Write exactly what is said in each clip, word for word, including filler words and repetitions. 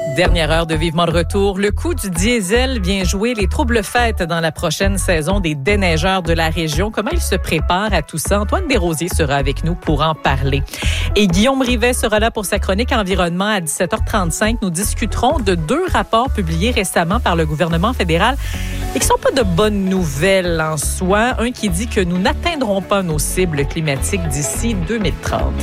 Dernière heure de Vivement de retour. Le coût du diesel vient jouer les troubles fêtes dans la prochaine saison des déneigeurs de la région. Comment ils se préparent à tout ça? Antoine Desrosiers sera avec nous pour en parler. Et Guillaume Rivet sera là pour sa chronique environnement à dix-sept heures trente-cinq. Nous discuterons de deux rapports publiés récemment par le gouvernement fédéral et qui sont pas de bonnes nouvelles en soi. Un qui dit que nous n'atteindrons pas nos cibles climatiques d'ici deux mille trente.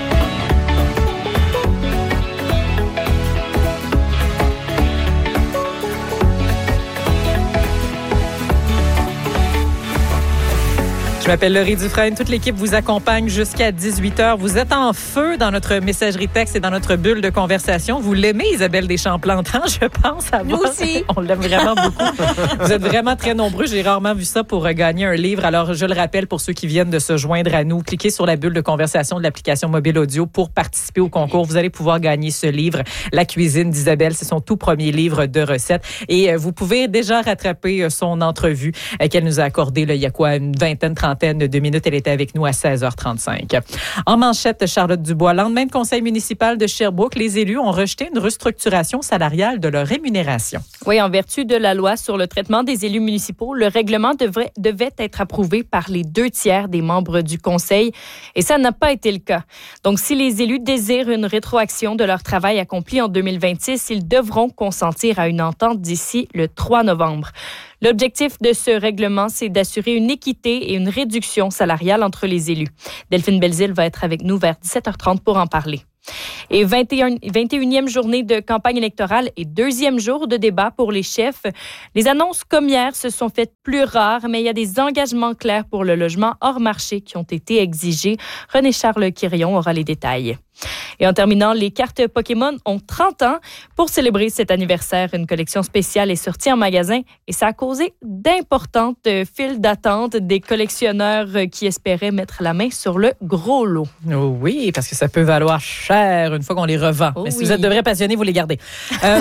Je m'appelle Laurie Dufresne. Toute l'équipe vous accompagne jusqu'à dix-huit heures. Vous êtes en feu dans notre messagerie texte et dans notre bulle de conversation. Vous l'aimez, Isabelle Deschamps-Plantan, je pense. À Nous aussi. On l'aime vraiment beaucoup. Vous êtes vraiment très nombreux. J'ai rarement vu ça pour gagner un livre. Alors, je le rappelle pour ceux qui viennent de se joindre à nous. Cliquez sur la bulle de conversation de l'application mobile audio pour participer au concours. Vous allez pouvoir gagner ce livre, La cuisine d'Isabelle. C'est son tout premier livre de recettes. Et vous pouvez déjà rattraper son entrevue qu'elle nous a accordée là, il y a quoi, une vingtaine, trentaine de minutes. Elle était avec nous à seize heures trente-cinq. En manchette, Charlotte Dubois. Lendemain de conseil municipal de Sherbrooke, les élus ont rejeté une restructuration salariale de leur rémunération. Oui, en vertu de la loi sur le traitement des élus municipaux, le règlement devrait, devait être approuvé par les deux tiers des membres du conseil et ça n'a pas été le cas. Donc, si les élus désirent une rétroaction de leur travail accompli en deux mille vingt-six, ils devront consentir à une entente d'ici le trois novembre. L'objectif de ce règlement, c'est d'assurer une équité et une réduction salariale entre les élus. Delphine Belzile va être avec nous vers dix-sept heures trente pour en parler. Et vingt et un, vingt et unième journée de campagne électorale et deuxième jour de débat pour les chefs. Les annonces comme hier se sont faites plus rares, mais il y a des engagements clairs pour le logement hors marché qui ont été exigés. René-Charles Quirion aura les détails. Et en terminant, les cartes Pokémon ont trente ans. Pour célébrer cet anniversaire, une collection spéciale est sortie en magasin et ça a causé d'importantes files d'attente des collectionneurs qui espéraient mettre la main sur le gros lot. Oh oui, parce que ça peut valoir cher une fois qu'on les revend. Oh Mais si oui. vous êtes de vrais passionnés, vous les gardez. Euh,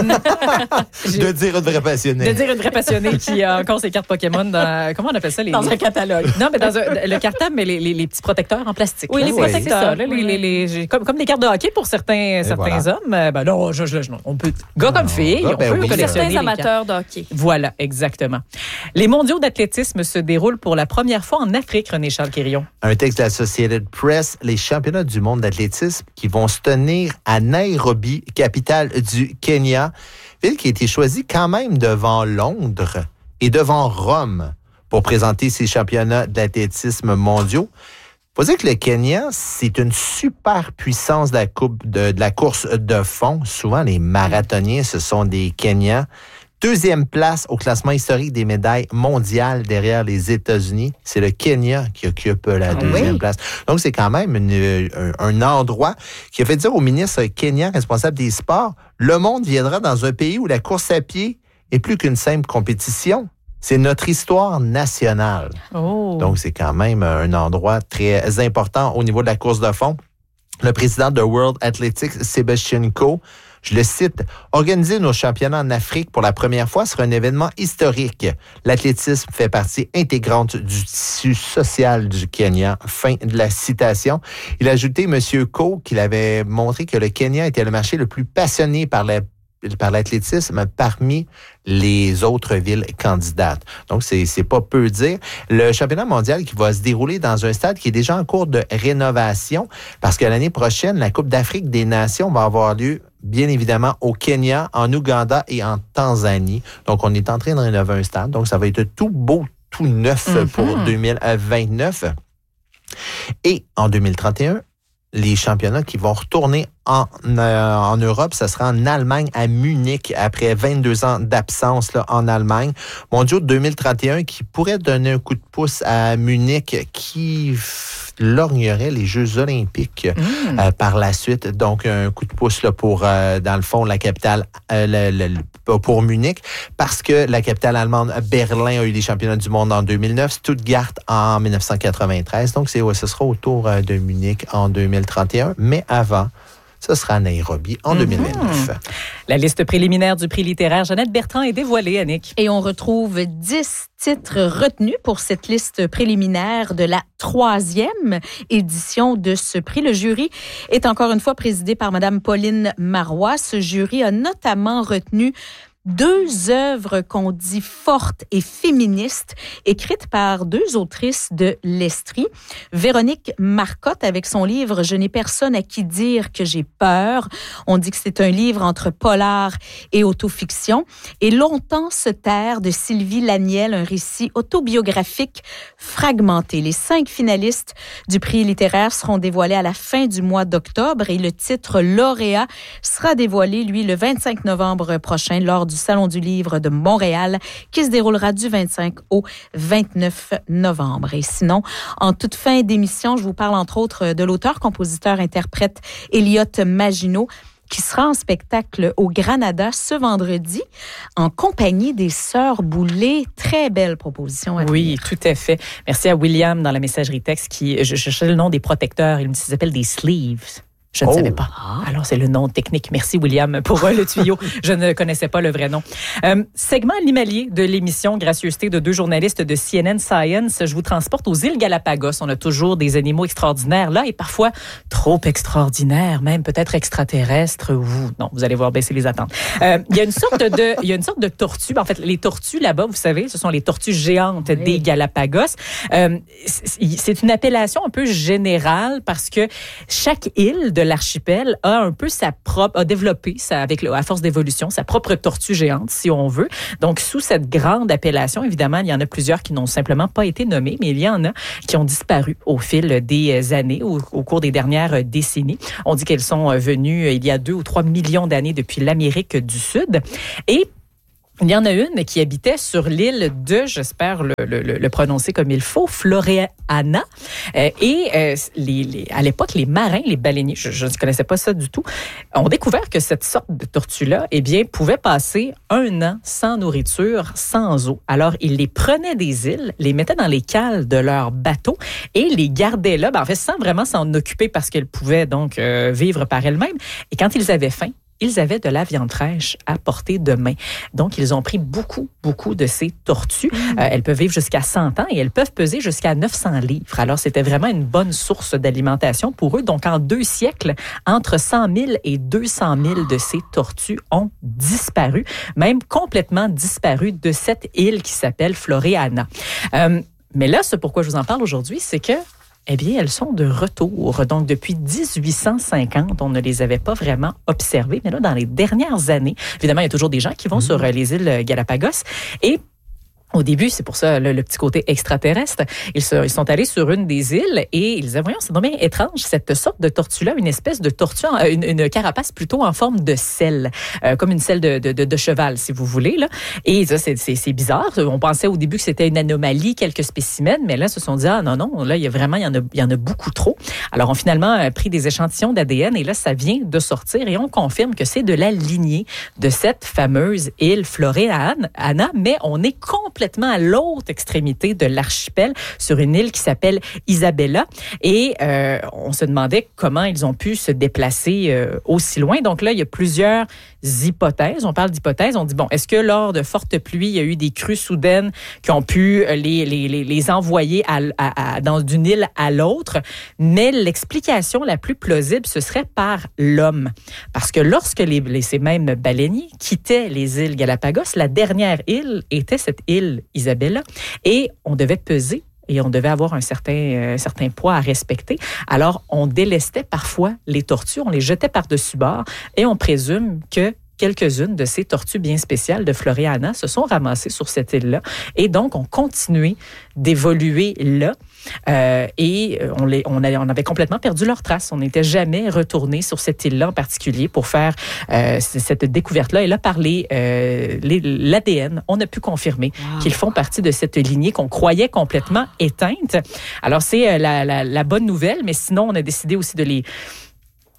De dire une vraie passionnée. de dire une vraie passionnée qui a encore ses cartes Pokémon dans... Comment on appelle ça? Les, Dans un catalogue. Non, mais dans un, le cartable, mais les, les, les petits protecteurs en plastique. Oui, là, les c'est- protecteurs, c'est ça, là, oui. les, les, les, j'ai- comme, comme des cartes de hockey pour certains, certains voilà. hommes. Euh, Ben non, je, je, je- non, on peut... Gars comme filles, Ah, on ben peut oui. collectionner Certains les cartes. amateurs de hockey. Voilà, exactement. Les mondiaux d'athlétisme se déroulent pour la première fois en Afrique, René-Charles Quirion. Un texte de l'Associated Press, les championnats du monde d'athlétisme qui vont se tenir à Nairobi, capitale du Kenya, ville qui a été choisie quand même devant Londres et devant Rome pour présenter ces championnats d'athlétisme mondiaux. Faut dire que le Kenya, c'est une super puissance de la, coupe de, de la course de fond. Souvent, les marathoniens, ce sont des Kenyans. Deuxième place au classement historique des médailles mondiales derrière les États-Unis. C'est le Kenya qui occupe la Ah deuxième oui. place. Donc, c'est quand même une- un, un endroit qui a fait dire au ministre kenyan responsable des sports, le monde viendra dans un pays où la course à pied est plus qu'une simple compétition. C'est notre histoire nationale. Oh. Donc, c'est quand même un endroit très important au niveau de la course de fond. Le président de World Athletics, Sebastian Coe, je le cite, « Organiser nos championnats en Afrique pour la première fois sera un événement historique. L'athlétisme fait partie intégrante du tissu social du Kenya. » Fin de la citation. Il a ajouté, M. Coe, qu'il avait montré que le Kenya était le marché le plus passionné par la par l'athlétisme parmi les autres villes candidates. Donc, c'est, c'est pas peu dire. Le championnat mondial qui va se dérouler dans un stade qui est déjà en cours de rénovation parce que l'année prochaine, la Coupe d'Afrique des Nations va avoir lieu bien évidemment au Kenya, en Ouganda et en Tanzanie. Donc, on est en train de rénover un stade. Donc, ça va être tout beau, tout neuf Mm-hmm. pour deux mille vingt-neuf. Et en deux mille trente et un, les championnats qui vont retourner en, euh, en Europe, ce sera en Allemagne, à Munich, après vingt-deux ans d'absence là, en Allemagne. Mondiaux deux mille trente et un qui pourrait donner un coup de pouce à Munich, qui f- lorgnerait les Jeux olympiques Mmh. euh, par la suite. Donc, un coup de pouce là, pour, euh, dans le fond, la capitale, euh, le, le, le, pour Munich, parce que la capitale allemande, Berlin, a eu les championnats du monde en deux mille neuf, Stuttgart en dix-neuf cent quatre-vingt-treize. Donc, c'est, ouais, ce sera autour euh, de Munich en deux mille trente et un. Mais avant, Ce sera à Nairobi en mm-hmm. deux mille vingt-neuf. La liste préliminaire du prix littéraire Jeannette Bertrand est dévoilée, Annick. Et on retrouve dix titres retenus pour cette liste préliminaire de la troisième édition de ce prix. Le jury est encore une fois présidé par Mme Pauline Marois. Ce jury a notamment retenu deux œuvres qu'on dit fortes et féministes, écrites par deux autrices de l'Estrie. Véronique Marcotte, avec son livre « Je n'ai personne à qui dire que j'ai peur ». On dit que c'est un livre entre polar et autofiction. Et « Longtemps se taire » de Sylvie Laniel, un récit autobiographique fragmenté. Les cinq finalistes du prix littéraire seront dévoilés à la fin du mois d'octobre et le titre lauréat sera dévoilé, lui, le vingt-cinq novembre prochain lors du Salon du livre de Montréal qui se déroulera du vingt-cinq au vingt-neuf novembre. Et sinon, en toute fin d'émission, je vous parle entre autres de l'auteur, compositeur, interprète Elliott Maginot qui sera en spectacle au Granada ce vendredi en compagnie des Sœurs Boulay. Très belle proposition. À oui, tout à fait. Merci à William dans la messagerie texte qui, je cherchais le nom des protecteurs, il me dit ça s'appelle des sleeves. Je ne oh. savais pas. Alors, c'est le nom technique. Merci, William, pour euh, le tuyau. Je ne connaissais pas le vrai nom. Euh, segment animalier de l'émission Gracieuseté de deux journalistes de C N N Science. Je vous transporte aux îles Galapagos. On a toujours des animaux extraordinaires là et parfois trop extraordinaires, même peut-être extraterrestres. Ou non, vous allez voir baisser les attentes. Euh, il y a une sorte de, il y a une sorte de tortue. En fait, les tortues là-bas, vous savez, ce sont les tortues géantes oui. des Galapagos. Euh, c'est une appellation un peu générale parce que chaque île de l'archipel a un peu sa propre, a développé, ça, avec à force d'évolution, sa propre tortue géante, si on veut. Donc, sous cette grande appellation, évidemment, il y en a plusieurs qui n'ont simplement pas été nommés, mais il y en a qui ont disparu au fil des années, au, au cours des dernières décennies. On dit qu'elles sont venues il y a deux ou trois millions d'années depuis l'Amérique du Sud. Et il y en a une qui habitait sur l'île de, j'espère le, le, le prononcer comme il faut, Floréana. Euh, et euh, les, les, à l'époque, les marins, les baleiniers, je ne connaissais pas ça du tout, ont découvert que cette sorte de tortue-là, eh bien, pouvait passer un an sans nourriture, sans eau. Alors, ils les prenaient des îles, les mettaient dans les cales de leur bateau et les gardaient là, ben, en fait, sans vraiment s'en occuper parce qu'elles pouvaient donc euh, vivre par elles-mêmes. Et quand ils avaient faim, ils avaient de la viande fraîche à portée de main. Donc, ils ont pris beaucoup, beaucoup de ces tortues. Mmh. Euh, elles peuvent vivre jusqu'à cent ans et elles peuvent peser jusqu'à neuf cents livres. Alors, c'était vraiment une bonne source d'alimentation pour eux. Donc, en deux siècles, entre cent mille et deux cent mille de ces tortues ont disparu, même complètement disparu de cette île qui s'appelle Floréana. Euh, mais là, ce pourquoi je vous en parle aujourd'hui, c'est que eh bien, elles sont de retour. Donc, depuis dix-huit cent cinquante, on ne les avait pas vraiment observées. Mais là, dans les dernières années, évidemment, il y a toujours des gens qui vont mmh. sur les îles Galapagos. Et au début, c'est pour ça le, le petit côté extraterrestre. Ils, se, ils sont allés sur une des îles et ils disaient, voyons, c'est bien étrange, cette sorte de tortue-là, une espèce de tortue, une, une carapace plutôt en forme de selle, euh, comme une selle de, de, de, de cheval, si vous voulez. Là. Et ça, c'est, c'est, c'est bizarre. On pensait au début que c'était une anomalie, quelques spécimens, mais là, ils se sont dit, ah non, non, là, il y a vraiment, il y en a, il y en a beaucoup trop. Alors, on a finalement pris des échantillons d'A D N et là, ça vient de sortir et on confirme que c'est de la lignée de cette fameuse île Floréana, mais on est complètement à l'autre extrémité de l'archipel, sur une île qui s'appelle Isabella. Et euh, on se demandait comment ils ont pu se déplacer euh, aussi loin. Donc là, il y a plusieurs hypothèses. On parle d'hypothèses. On dit, bon, est-ce que lors de fortes pluies, il y a eu des crues soudaines qui ont pu les, les, les, les envoyer à, à, à, dans d'une île à l'autre? Mais l'explication la plus plausible, ce serait par l'homme. Parce que lorsque les, les, ces mêmes baleiniers quittaient les îles Galapagos, la dernière île était cette île Isabella, et on devait peser et on devait avoir un certain, euh, certain poids à respecter. Alors, on délestait parfois les tortues, on les jetait par-dessus bord et on présume que quelques-unes de ces tortues bien spéciales de Floréana se sont ramassées sur cette île-là et donc ont continué d'évoluer là. Euh, et on, les, on, a, on avait complètement perdu leur trace. On n'était jamais retourné sur cette île-là en particulier pour faire euh, cette découverte-là. Et là, par les, euh, les, l'A D N, on a pu confirmer wow. qu'ils font partie de cette lignée qu'on croyait complètement éteinte. Alors, c'est la, la, la bonne nouvelle, mais sinon, on a décidé aussi de les...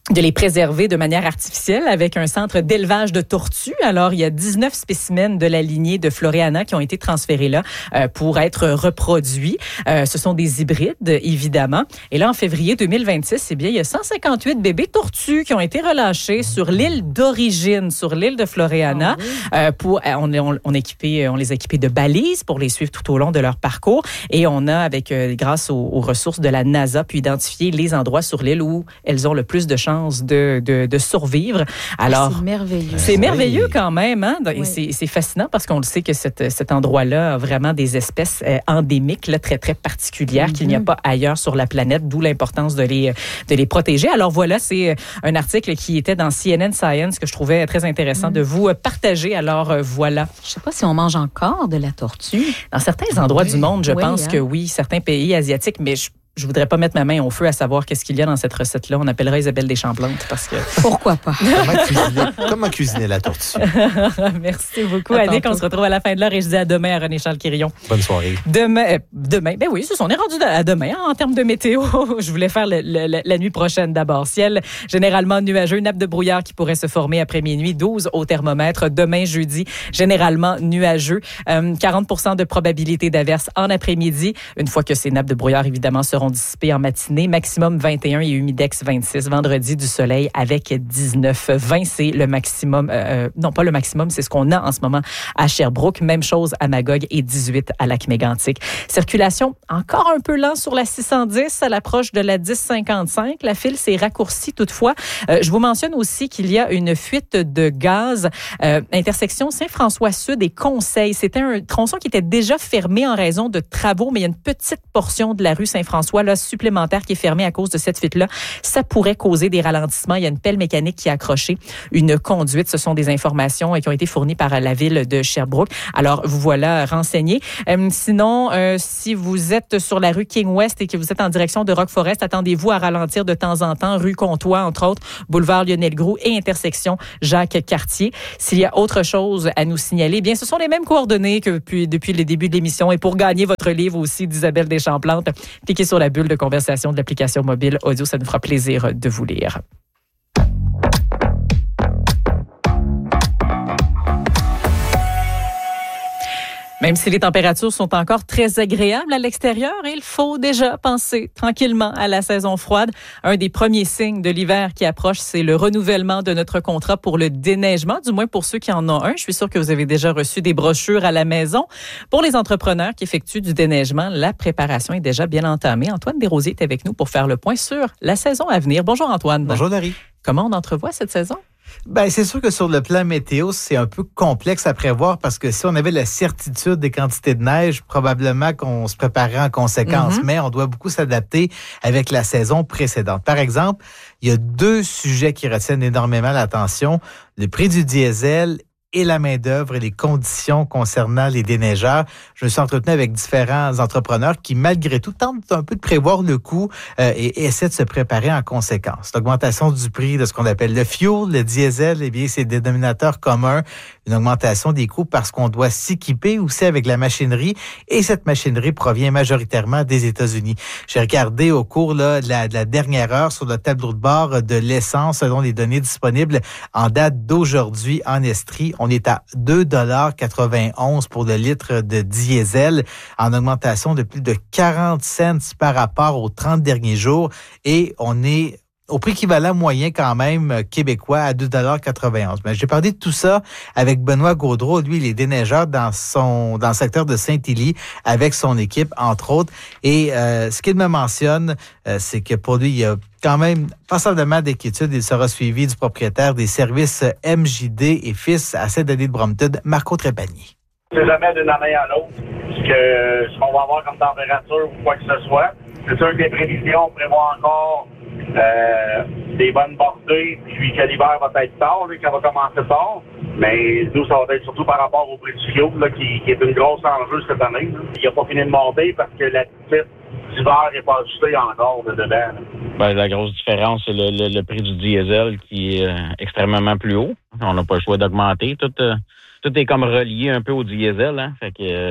de les préserver de manière artificielle avec un centre d'élevage de tortues. Alors, il y a dix-neuf spécimens de la lignée de Floreana qui ont été transférés là euh, pour être reproduits. Euh, ce sont des hybrides, évidemment. Et là, en février deux mille vingt-six, eh bien, il y a cent cinquante-huit bébés tortues qui ont été relâchés sur l'île d'origine, sur l'île de Floreana. Oh oui. euh, pour, on, on, on, équipé, on les a équipés de balises pour les suivre tout au long de leur parcours. Et on a, avec euh, grâce aux, aux ressources de la NASA, pu identifier les endroits sur l'île où elles ont le plus de chances De, de, de survivre. Alors, c'est merveilleux. C'est merveilleux quand même. Hein? Et oui. c'est, c'est fascinant parce qu'on le sait que cette, cet endroit-là a vraiment des espèces euh, endémiques là, très, très particulières mm-hmm. qu'il n'y a pas ailleurs sur la planète, d'où l'importance de les, de les protéger. Alors voilà, c'est un article qui était dans C N N Science que je trouvais très intéressant mm-hmm. de vous partager. Alors euh, voilà. Je ne sais pas si on mange encore de la tortue. Dans certains endroits oui. du monde, je oui, pense hein? que oui, certains pays asiatiques, mais je Je voudrais pas mettre ma main au feu à savoir qu'est-ce qu'il y a dans cette recette-là. On appellera Isabelle Deschamps-Plante parce que... Pourquoi pas? Comment cuisiner, comment cuisiner la tortue? Merci beaucoup, Annick. On se retrouve à la fin de l'heure et je dis à demain à René-Charles Quirillon. Bonne soirée. Demain, euh, demain, ben oui, c'est ça, on est rendu à demain hein, en termes de météo. Je voulais faire le, le, la nuit prochaine d'abord. Ciel généralement nuageux, nappe de brouillard qui pourrait se former après minuit, douze au thermomètre. Demain, jeudi, généralement nuageux, euh, quarante pour cent de probabilité d'averse en après-midi. Une fois que ces nappes de brouillard, évidemment, seront dissipées en matinée. Maximum vingt et un et humidex vingt-six. Vendredi, du soleil avec dix-neuf. vingt, c'est le maximum. Euh, non, pas le maximum, c'est ce qu'on a en ce moment à Sherbrooke. Même chose à Magog et dix-huit à Lac-Mégantic. Circulation encore un peu lente sur la six cent dix à l'approche de la dix cinquante-cinq. La file s'est raccourcie toutefois. Euh, je vous mentionne aussi qu'il y a une fuite de gaz. Euh, intersection Saint-François-Sud et Conseil. C'était un tronçon qui était déjà fermé en raison de travaux, mais il y a une petite portion de la rue Saint-François là, supplémentaire qui est fermée à cause de cette fuite-là. Ça pourrait causer des ralentissements. Il y a une pelle mécanique qui a accroché une conduite. Ce sont des informations qui ont été fournies par la ville de Sherbrooke. Alors, vous voilà renseignés. Euh, sinon, euh, si vous êtes sur la rue King-West et que vous êtes en direction de Rock Forest, attendez-vous à ralentir de temps en temps. Rue Comtois, entre autres, boulevard Lionel-Groux et intersection Jacques-Cartier. S'il y a autre chose à nous signaler, bien, ce sont les mêmes coordonnées que depuis, depuis le début de l'émission. Et pour gagner votre livre aussi d'Isabelle Deschamps-Plante, cliquez sur la bulle de conversation de l'application mobile audio. Ça nous fera plaisir de vous lire. Même si les températures sont encore très agréables à l'extérieur, il faut déjà penser tranquillement à la saison froide. Un des premiers signes de l'hiver qui approche, c'est le renouvellement de notre contrat pour le déneigement, du moins pour ceux qui en ont un. Je suis sûre que vous avez déjà reçu des brochures à la maison. Pour les entrepreneurs qui effectuent du déneigement, la préparation est déjà bien entamée. Antoine Desrosiers est avec nous pour faire le point sur la saison à venir. Bonjour Antoine. Bonjour Dari. Comment on entrevoit cette saison? Ben, c'est sûr que sur le plan météo, c'est un peu complexe à prévoir parce que si on avait la certitude des quantités de neige, probablement qu'on se préparerait en conséquence. Mm-hmm. Mais on doit beaucoup s'adapter avec la saison précédente. Par exemple, il y a deux sujets qui retiennent énormément l'attention. Le prix du diesel et la main-d'œuvre et les conditions concernant les déneigeurs. Je me suis entretenu avec différents entrepreneurs qui, malgré tout, tentent un peu de prévoir le coût euh, et essaient de se préparer en conséquence. L'augmentation du prix de ce qu'on appelle le fuel, le diesel, eh bien, c'est des dénominateurs communs. Une augmentation des coûts parce qu'on doit s'équiper aussi avec la machinerie et cette machinerie provient majoritairement des États-Unis. J'ai regardé au cours là, de, la, de la dernière heure sur le tableau de bord de l'essence selon les données disponibles en date d'aujourd'hui en Estrie. On est à deux dollars quatre-vingt-onze pour le litre de diesel, en augmentation de plus de quarante cents par rapport aux trente derniers jours. Et on est au prix équivalent moyen quand même québécois à deux dollars quatre-vingt-onze. Ben, j'ai parlé de tout ça avec Benoît Gaudreau. Lui, il est déneigeur dans son dans le secteur de Saint-Élie avec son équipe, entre autres. Et euh, ce qu'il me mentionne, euh, c'est que pour lui, il y a quand même passablement d'inquiétude. Il sera suivi du propriétaire des services M J D et Fils à Saint-Denis de Brompton, Marco Trépanier. C'est jamais d'une année à l'autre ce que ce qu'on va avoir comme température ou quoi que ce soit. C'est sûr que les prévisions prévoient encore euh, des bonnes bordées, puis que l'hiver va être tard, là, qu'il va commencer tard. Mais nous, ça va être surtout par rapport au prix du fioul, là, qui, qui est une grosse enjeu cette année. Là. Il n'a pas fini de monter parce que la petite d'hiver n'est pas ajustée encore de dedans. Là. Ben, la grosse différence, c'est le, le, le prix du diesel qui est euh, extrêmement plus haut. On n'a pas le choix d'augmenter. Tout, euh, tout est comme relié un peu au diesel. Hein? Fait que euh,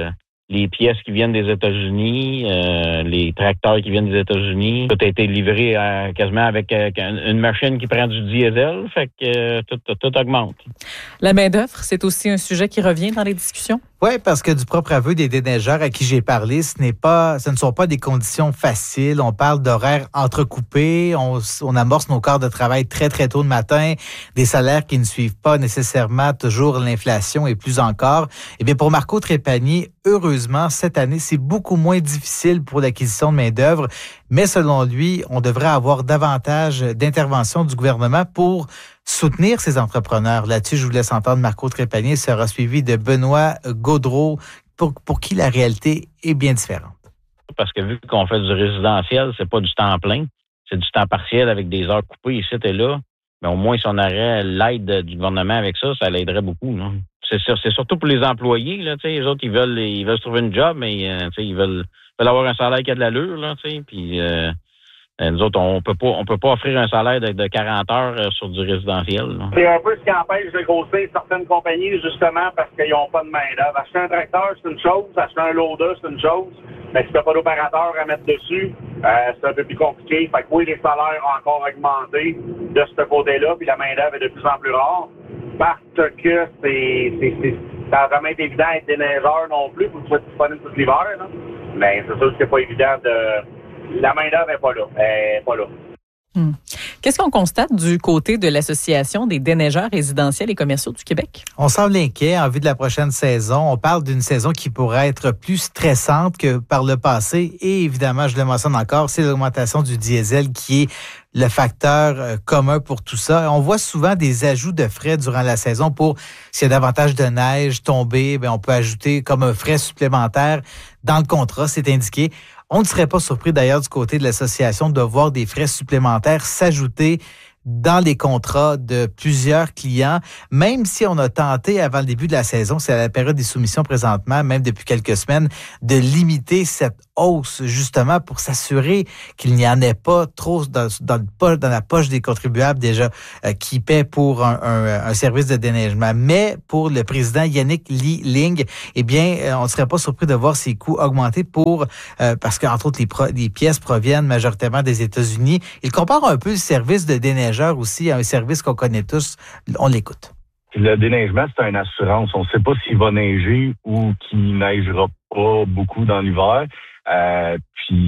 les pièces qui viennent des États-Unis, euh, les tracteurs qui viennent des États-Unis. Tout a été livré à, quasiment avec euh, une machine qui prend du diesel, fait que euh, tout, tout augmente. La main-d'œuvre, c'est aussi un sujet qui revient dans les discussions? Oui, parce que du propre aveu des déneigeurs à qui j'ai parlé, ce n'est pas, ce ne sont pas des conditions faciles. On parle d'horaires entrecoupés, on, on amorce nos quarts de travail très, très tôt le matin, des salaires qui ne suivent pas nécessairement toujours l'inflation et plus encore. Eh bien, pour Marco Trépanier, heureusement, cette année, c'est beaucoup moins difficile pour l'acquisition de main-d'œuvre, mais selon lui, on devrait avoir davantage d'intervention du gouvernement pour soutenir ces entrepreneurs. Là-dessus, je vous laisse entendre Marco Trépanier, sera suivi de Benoît Gaudreault, pour, pour qui la réalité est bien différente. Parce que vu qu'on fait du résidentiel, c'est pas du temps plein, c'est du temps partiel avec des heures coupées ici et là. Mais au moins, si on aurait l'aide du gouvernement avec ça, ça l'aiderait beaucoup. Non? C'est, c'est surtout pour les employés. Là, les autres, ils veulent ils veulent se trouver une job, mais euh, ils veulent, veulent avoir un salaire qui a de l'allure. Là, puis euh, nous autres, on peut pas on peut pas offrir un salaire de, de quarante heures sur du résidentiel. Là. C'est un peu ce qui empêche de grossir certaines compagnies, justement, parce qu'ils n'ont pas de main-d'œuvre. Acheter un tracteur, c'est une chose. Acheter un loader, c'est une chose. Mais si tu n'as pas d'opérateur à mettre dessus, euh, c'est un peu plus compliqué. Fait que oui, les salaires ont encore augmenté de ce côté-là, puis la main-d'œuvre est de plus en plus rare. Parce que c'est, c'est, c'est, ça n'a jamais été évident d'être déneigeur non plus pour que tu sois disponible tout l'hiver. Là. Mais c'est sûr que c'est pas évident de... La main-d'œuvre n'est pas là. Elle n'est pas là. Hmm. Qu'est-ce qu'on constate du côté de l'Association des déneigeurs résidentiels et commerciaux du Québec? On semble inquiet en vue de la prochaine saison. On parle d'une saison qui pourrait être plus stressante que par le passé. Et évidemment, je le mentionne encore, c'est l'augmentation du diesel qui est le facteur euh, commun pour tout ça. On voit souvent des ajouts de frais durant la saison pour, s'il y a davantage de neige tombée, bien, on peut ajouter comme un frais supplémentaire dans le contrat, c'est indiqué. On ne serait pas surpris d'ailleurs du côté de l'association de voir des frais supplémentaires s'ajouter dans les contrats de plusieurs clients, même si on a tenté avant le début de la saison, c'est à la période des soumissions présentement, même depuis quelques semaines, de limiter cette hausse justement pour s'assurer qu'il n'y en ait pas trop dans, dans, le, dans la poche des contribuables déjà euh, qui paient pour un, un, un service de déneigement. Mais pour le président Yannick Lee-Ling, eh bien, euh, on ne serait pas surpris de voir ces coûts augmenter pour euh, parce qu'entre autres, les, pro, les pièces proviennent majoritairement des États-Unis. Il compare un peu le service de déneigement aussi à un service qu'on connaît tous. On l'écoute. Le déneigement, c'est une assurance. On ne sait pas s'il va neiger ou qu'il neigera pas beaucoup dans l'hiver. Euh,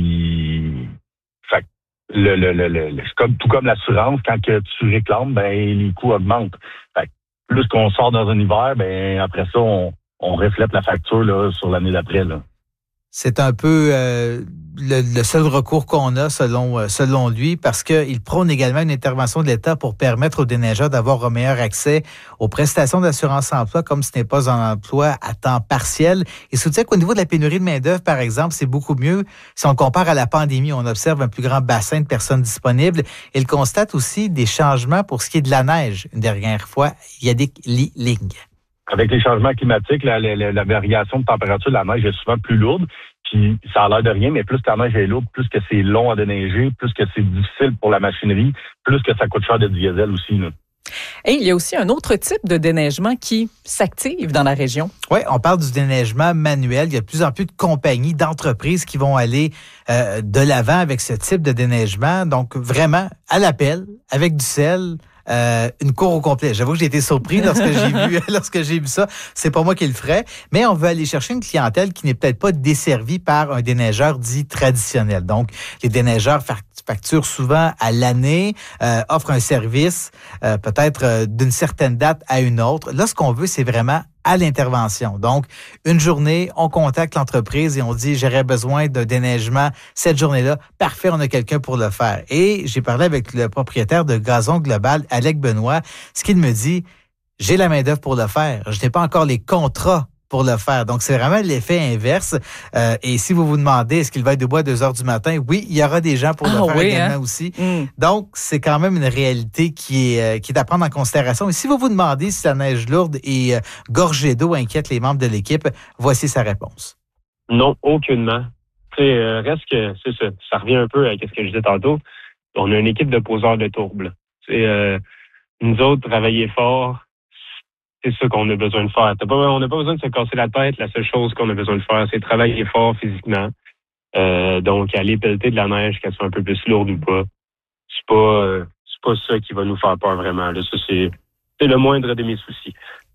puis, fait, le, le, le, le, c'est comme, tout comme l'assurance, quand que tu réclames, ben les coûts augmentent. Fait, plus qu'on sort dans un hiver, ben après ça, on, on reflète la facture là, sur l'année d'après. Là. C'est un peu euh, le, le seul recours qu'on a selon euh, selon lui, parce qu'il prône également une intervention de l'État pour permettre aux déneigeurs d'avoir un meilleur accès aux prestations d'assurance-emploi, comme ce n'est pas un emploi à temps partiel. Il soutient qu'au niveau de la pénurie de main-d'œuvre, par exemple, c'est beaucoup mieux si on le compare à la pandémie. On observe un plus grand bassin de personnes disponibles. Il constate aussi des changements pour ce qui est de la neige. Une dernière fois, Yannick Lee-Ling. Avec les changements climatiques, la, la, la variation de température de la neige est souvent plus lourde. Puis ça a l'air de rien, mais plus que la neige est lourde, plus que c'est long à déneiger, plus que c'est difficile pour la machinerie, plus que ça coûte cher de diesel aussi. Là. Et il y a aussi un autre type de déneigement qui s'active dans la région. Oui, on parle du déneigement manuel. Il y a de plus en plus de compagnies, d'entreprises qui vont aller euh, de l'avant avec ce type de déneigement. Donc, vraiment, à l'appel, avec du sel, Euh, une cour au complet. J'avoue que j'ai été surpris lorsque j'ai vu lorsque j'ai vu ça. C'est pas moi qui le ferais, mais on veut aller chercher une clientèle qui n'est peut-être pas desservie par un déneigeur dit traditionnel. Donc, les déneigeurs facturent souvent à l'année, euh, offrent un service euh, peut-être euh, d'une certaine date à une autre. Là, ce qu'on veut, c'est vraiment à l'intervention. Donc, une journée, on contacte l'entreprise et on dit, j'aurais besoin d'un déneigement cette journée-là. Parfait, on a quelqu'un pour le faire. Et j'ai parlé avec le propriétaire de Gazon Global, Alec Benoît, ce qu'il me dit, j'ai la main-d'œuvre pour le faire. Je n'ai pas encore les contrats pour le faire. Donc, c'est vraiment l'effet inverse. Euh, et si vous vous demandez, est-ce qu'il va être debout à deux heures du matin? Oui, il y aura des gens pour ah, le faire oui, également hein? aussi. Mm. Donc, c'est quand même une réalité qui est, euh, qui est à prendre en considération. Et si vous vous demandez si la neige lourde et euh, gorgée d'eau inquiète les membres de l'équipe, voici sa réponse. Non, aucunement. Tu sais, euh, reste que, c'est ça, ça revient un peu à ce que je disais tantôt. On a une équipe de poseurs de tourbe. Tu sais, euh, nous autres, travailler fort, c'est ça qu'on a besoin de faire. T'as pas, on n'a pas besoin de se casser la tête. La seule chose qu'on a besoin de faire, c'est travailler fort physiquement. Euh, donc, aller pelleter de la neige, qu'elle soit un peu plus lourde ou pas. C'est pas, euh, c'est pas ça qui va nous faire peur vraiment. Là, ça, c'est, c'est le moindre de mes soucis.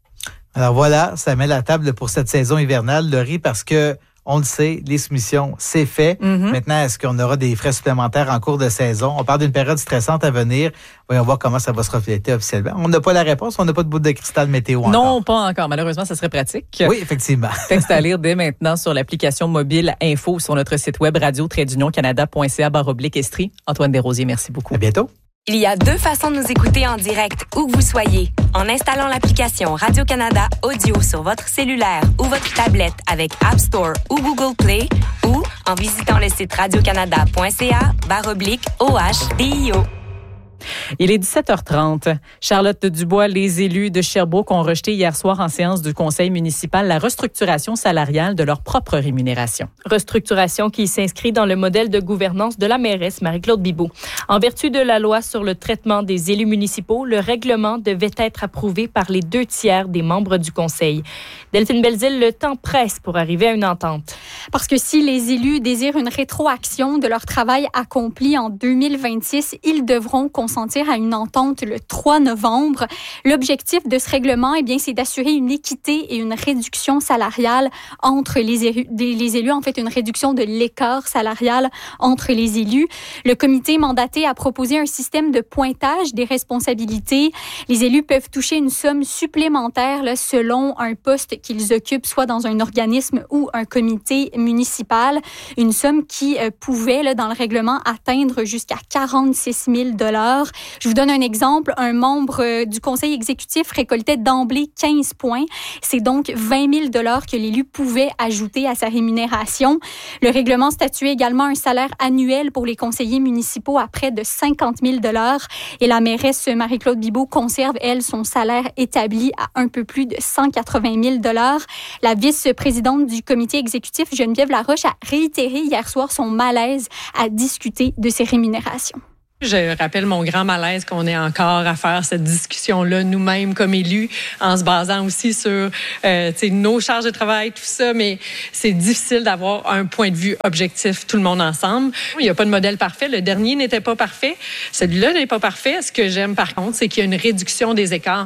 Alors voilà, ça met la table pour cette saison hivernale, Laurie, parce que on le sait, les soumissions, c'est fait. Mm-hmm. Maintenant, est-ce qu'on aura des frais supplémentaires en cours de saison? On parle d'une période stressante à venir. Voyons voir comment ça va se refléter officiellement. On n'a pas la réponse, on n'a pas de bout de cristal météo encore. Non, pas encore. Malheureusement, ça serait pratique. Oui, effectivement. Texte à lire dès maintenant sur l'application mobile Info sur notre site web radio-canada.ca barre oblique Estrie. Antoine Desrosiers, merci beaucoup. À bientôt. Il y a deux façons de nous écouter en direct, où que vous soyez. En installant l'application Radio-Canada Audio sur votre cellulaire ou votre tablette avec App Store ou Google Play, ou en visitant le site radiocanada.ca barre oblique O H D I O. Il est dix-sept heures trente. Charlotte Dubois, les élus de Sherbrooke ont rejeté hier soir en séance du conseil municipal la restructuration salariale de leur propre rémunération. Restructuration qui s'inscrit dans le modèle de gouvernance de la mairesse Marie-Claude Bibeau. En vertu de la loi sur le traitement des élus municipaux, le règlement devait être approuvé par les deux tiers des membres du conseil. Delphine Belzile, le temps presse pour arriver à une entente. Parce que si les élus désirent une rétroaction de leur travail accompli en deux mille vingt-six, ils devront consentir à une entente le trois novembre. L'objectif de ce règlement, eh bien, c'est d'assurer une équité et une réduction salariale entre les élus, les élus, en fait, une réduction de l'écart salarial entre les élus. Le comité mandaté a proposé un système de pointage des responsabilités. Les élus peuvent toucher une somme supplémentaire là, selon un poste qu'ils occupent, soit dans un organisme ou un comité municipal. Une somme qui euh, pouvait, là, dans le règlement, atteindre jusqu'à quarante-six mille dollars. Je vous donne un exemple. Un membre euh, du conseil exécutif récoltait d'emblée quinze points. C'est donc vingt mille dollars que l'élu pouvait ajouter à sa rémunération. Le règlement statuait également un salaire annuel pour les conseillers municipaux à près de cinquante mille dollars. Et la mairesse Marie-Claude Bibeau conserve, elle, son salaire établi à un peu plus de cent quatre-vingt mille dollars. La vice-présidente du comité exécutif, Geneviève Laroche, a réitéré hier soir son malaise à discuter de ses rémunérations. Je rappelle mon grand malaise qu'on ait encore à faire cette discussion-là nous-mêmes comme élus, en se basant aussi sur euh, nos charges de travail, tout ça, mais c'est difficile d'avoir un point de vue objectif, tout le monde ensemble. Il n'y a pas de modèle parfait. Le dernier n'était pas parfait. Celui-là n'est pas parfait. Ce que j'aime, par contre, c'est qu'il y a une réduction des écarts.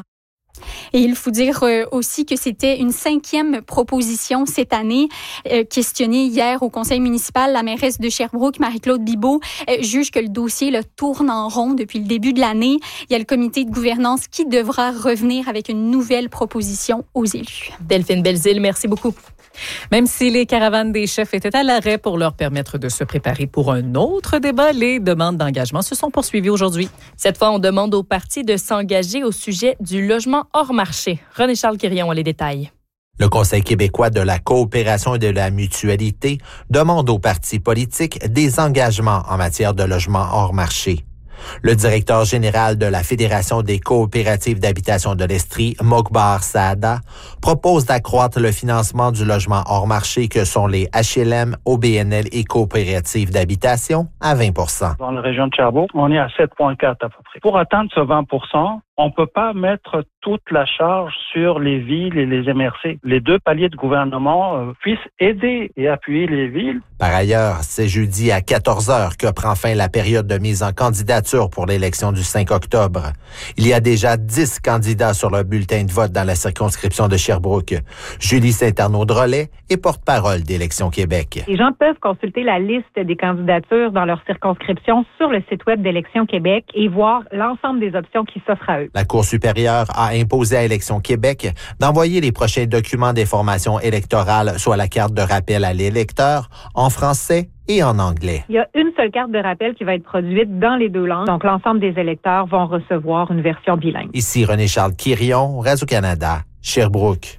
Et il faut dire euh, aussi que c'était une cinquième proposition cette année. Euh, questionnée hier au conseil municipal, la mairesse de Sherbrooke, Marie-Claude Bibeau, euh, juge que le dossier là, tourne en rond depuis le début de l'année. Il y a le comité de gouvernance qui devra revenir avec une nouvelle proposition aux élus. Delphine Belzile, merci beaucoup. Même si les caravanes des chefs étaient à l'arrêt pour leur permettre de se préparer pour un autre débat, les demandes d'engagement se sont poursuivies aujourd'hui. Cette fois, on demande aux partis de s'engager au sujet du logement hors marché. René-Charles Quirion a les détails. Le Conseil québécois de la coopération et de la mutualité demande aux partis politiques des engagements en matière de logement hors marché. Le directeur général de la Fédération des coopératives d'habitation de l'Estrie, Mokhbar Saada, propose d'accroître le financement du logement hors marché que sont les H L M, O B N L et coopératives d'habitation à vingt pour cent. Dans la région de Sherbrooke, on est à sept virgule quatre à peu près. Pour atteindre ce vingt pour cent, on peut pas mettre toute la charge sur les villes et les M R C. Les deux paliers de gouvernement euh, puissent aider et appuyer les villes. Par ailleurs, c'est jeudi à quatorze heures que prend fin la période de mise en candidature pour l'élection du cinq octobre. Il y a déjà dix candidats sur le bulletin de vote dans la circonscription de Sherbrooke. Julie Saint-Arnaud-Drolet est porte-parole d'Élections Québec. Les gens peuvent consulter la liste des candidatures dans leur circonscription sur le site web d'Élections Québec et voir l'ensemble des options qui s'offrent à eux. La Cour supérieure a imposé à Élections Québec d'envoyer les prochains documents d'information électorale, soit la carte de rappel à l'électeur, en français et en anglais. Il y a une seule carte de rappel qui va être produite dans les deux langues. Donc, l'ensemble des électeurs vont recevoir une version bilingue. Ici René-Charles Quirion, Radio-Canada, Sherbrooke.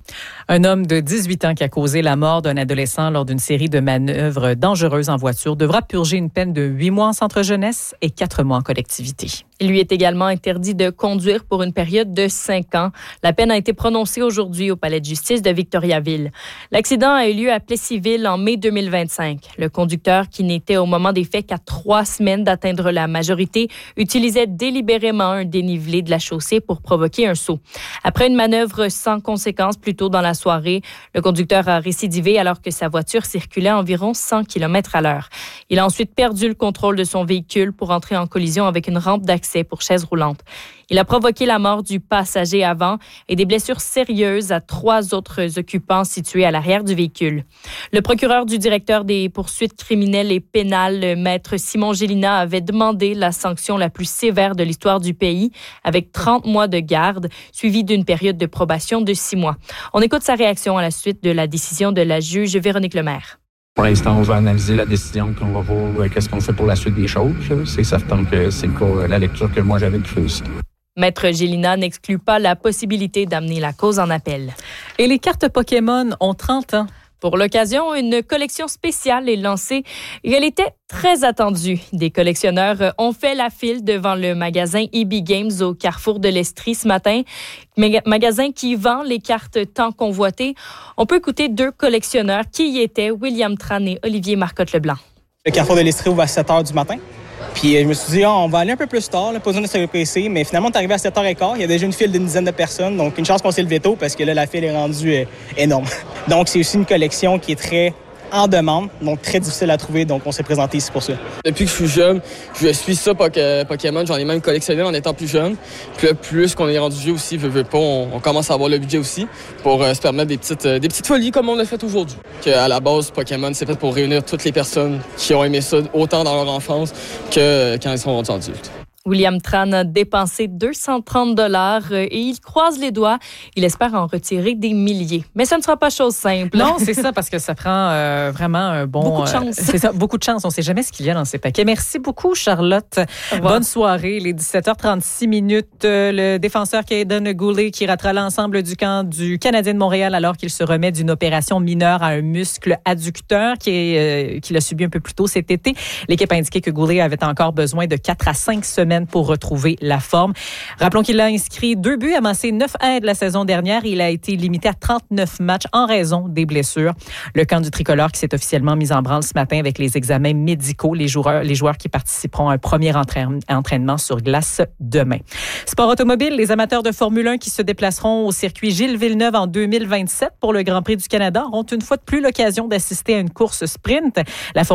Un homme de dix-huit ans qui a causé la mort d'un adolescent lors d'une série de manœuvres dangereuses en voiture devra purger une peine de huit mois en centre jeunesse et quatre mois en collectivité. Il lui est également interdit de conduire pour une période de cinq ans. La peine a été prononcée aujourd'hui au palais de justice de Victoriaville. L'accident a eu lieu à Plessisville en mai deux mille vingt-cinq. Le conducteur, qui n'était au moment des faits qu'à trois semaines d'atteindre la majorité, utilisait délibérément un dénivelé de la chaussée pour provoquer un saut. Après une manœuvre sans conséquence plus tôt dans la soirée, le conducteur a récidivé alors que sa voiture circulait à environ cent kilomètres à l'heure. Il a ensuite perdu le contrôle de son véhicule pour entrer en collision avec une rampe d'accès pour chaises roulantes. Il a provoqué la mort du passager avant et des blessures sérieuses à trois autres occupants situés à l'arrière du véhicule. Le procureur du directeur des poursuites criminelles et pénales, maître Simon Gélina, avait demandé la sanction la plus sévère de l'histoire du pays, avec trente mois de garde, suivie d'une période de probation de six mois. On écoute sa réaction à la suite de la décision de la juge Véronique Lemaire. Pour l'instant, on va analyser la décision, puis on va voir euh, qu'est-ce qu'on fait pour la suite des choses. C'est certain que c'est pas la lecture que moi j'avais fait aussi. Maître Gélina n'exclut pas la possibilité d'amener la cause en appel. Et les cartes Pokémon ont trente ans. Pour l'occasion, une collection spéciale est lancée et elle était très attendue. Des collectionneurs ont fait la file devant le magasin E B Games au carrefour de l'Estrie ce matin. Magasin qui vend les cartes tant convoitées. On peut écouter deux collectionneurs qui y étaient, William Tran et Olivier Marcotte-Leblanc. Le carrefour de l'Estrie ouvre à sept heures du matin. Puis je me suis dit, oh, on va aller un peu plus tard, là, pas besoin de se represser. Mais finalement, on est arrivé à sept heures quinze. Il y a déjà une file d'une dizaine de personnes. Donc, une chance qu'on s'est levé tôt parce que là, la file est rendue euh, énorme. Donc, c'est aussi une collection qui est très en demande, donc très difficile à trouver. Donc, on s'est présenté ici pour ça. Depuis que je suis jeune, je suis ça Pokémon. J'en ai même collectionné en étant plus jeune. Puis là, plus qu'on est rendu vieux aussi, veut, veut pas, on, on commence à avoir le budget aussi pour euh, se permettre des petites, euh, des petites folies comme on l'a fait aujourd'hui. Que, à la base, Pokémon, c'est fait pour réunir toutes les personnes qui ont aimé ça autant dans leur enfance que quand ils sont rendus adultes. William Tran a dépensé deux cent trente dollars et il croise les doigts. Il espère en retirer des milliers. Mais ça ne sera pas chose simple. Non, c'est ça, parce que ça prend euh, vraiment un bon... Beaucoup de chance. Euh, c'est ça, beaucoup de chance. On ne sait jamais ce qu'il y a dans ces paquets. Merci beaucoup, Charlotte. Bonne soirée. Les dix-sept heures trente-six minutes, euh, le défenseur Caden Goulet qui ratera l'ensemble du camp du Canadien de Montréal alors qu'il se remet d'une opération mineure à un muscle adducteur qui est, euh, qu'il a subi un peu plus tôt cet été. L'équipe a indiqué que Goulet avait encore besoin de quatre à cinq semaines pour retrouver la forme. Rappelons qu'il a inscrit deux buts, amassé neuf aides la saison dernière. Il a été limité à trente-neuf matchs en raison des blessures. Le camp du tricolore qui s'est officiellement mis en branle ce matin avec les examens médicaux. Les joueurs, les joueurs qui participeront à un premier entraîne, entraînement sur glace demain. Sport automobile, les amateurs de Formule un qui se déplaceront au circuit Gilles Villeneuve en deux mille vingt-sept pour le Grand Prix du Canada auront une fois de plus l'occasion d'assister à une course sprint. La